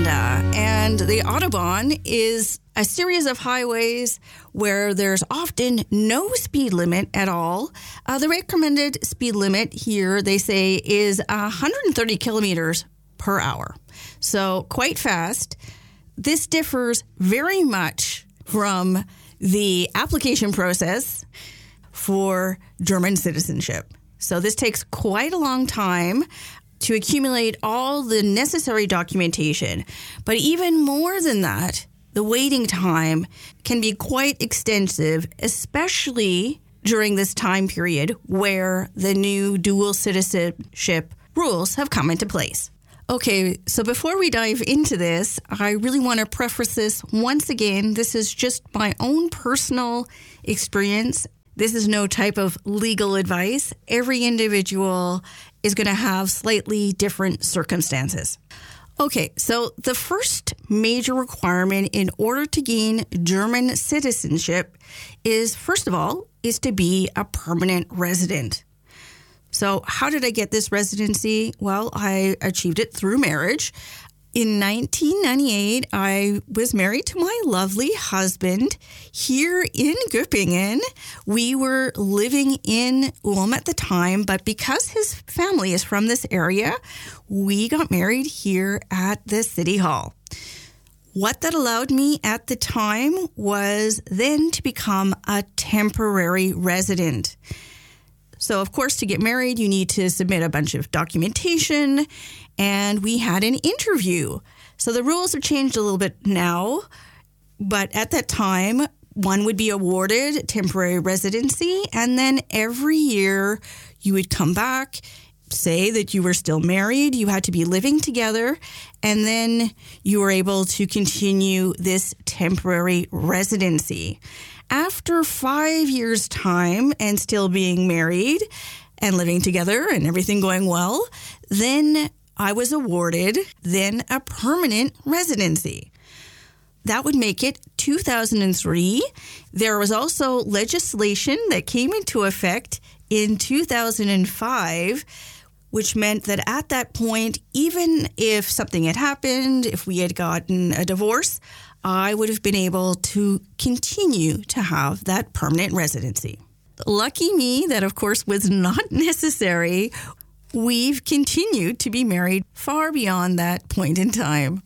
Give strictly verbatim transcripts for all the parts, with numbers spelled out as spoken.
Canada, and the Autobahn is a series of highways where there's often no speed limit at all. Uh, the recommended speed limit here, they say, is one hundred thirty kilometers per hour. So quite fast. This differs very much from the application process for German citizenship. So this takes quite a long time to accumulate all the necessary documentation. But even more than that, the waiting time can be quite extensive, especially during this time period where the new dual citizenship rules have come into place. Okay, so before we dive into this, I really want to preface this once again. This is just my own personal experience. This is no type of legal advice. Every individual is going to have slightly different circumstances. Okay, so the first major requirement in order to gain German citizenship is, first of all, is to be a permanent resident. So how did I get this residency? Well, I achieved it through marriage. In nineteen ninety-eight, I was married to my lovely husband here in Göppingen. We were living in Ulm at the time, but because his family is from this area, we got married here at the City Hall. What that allowed me at the time was then to become a temporary resident. So, of course, to get married, you need to submit a bunch of documentation, and we had an interview. So the rules have changed a little bit now, but at that time, one would be awarded temporary residency, and then every year you would come back, say that you were still married, you had to be living together, and then you were able to continue this temporary residency. After five years' time and still being married and living together and everything going well, then I was awarded then a permanent residency. That would make it two thousand three. There was also legislation that came into effect in two thousand five, which meant that at that point, even if something had happened, if we had gotten a divorce, I would have been able to continue to have that permanent residency. Lucky me, that of course was not necessary. We've continued to be married far beyond that point in time.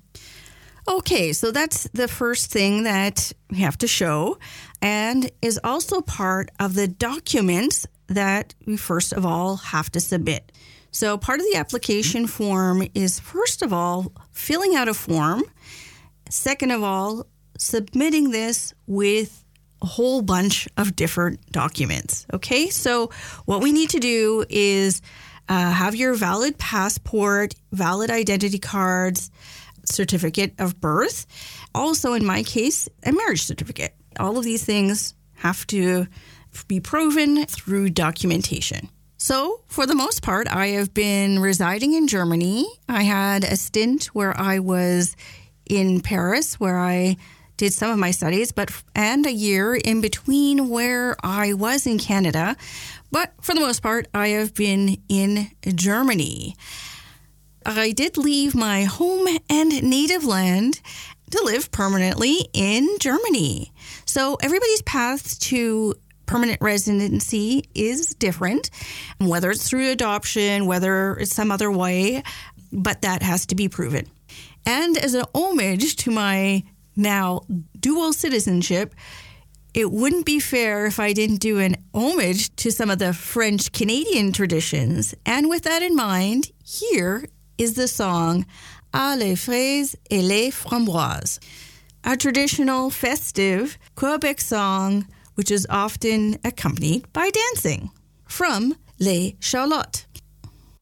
Okay, so that's the first thing that we have to show, and is also part of the documents that we first of all have to submit. So part of the application form is, first of all, filling out a form. Second of all, submitting this with a whole bunch of different documents. Okay, so what we need to do is uh, have your valid passport, valid identity cards, certificate of birth. Also, in my case, a marriage certificate. All of these things have to be proven through documentation. So, for the most part, I have been residing in Germany. I had a stint where I was in Paris, where I did some of my studies, but and a year in between where I was in Canada. But for the most part, I have been in Germany. I did leave my home and native land to live permanently in Germany. So everybody's path to permanent residency is different, whether it's through adoption, whether it's some other way, but that has to be proven. And as an homage to my now dual citizenship, it wouldn't be fair if I didn't do an homage to some of the French-Canadian traditions. And with that in mind, here is the song "Ah, les fraises et les framboises," a traditional festive Quebec song which is often accompanied by dancing, from Les Charlottes.